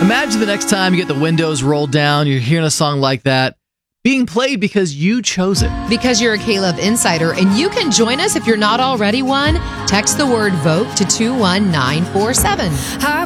Imagine the next time you get the windows rolled down, you're hearing a song like that being played because you chose it. Because you're a K-Love insider and you can join us if you're not already one. Text the word VOTE to 21947.